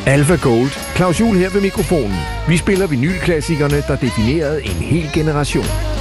Alpha Gold. Claus Juhl her ved mikrofonen. Vi spiller vinylklassikerne, der definerede en hel generation.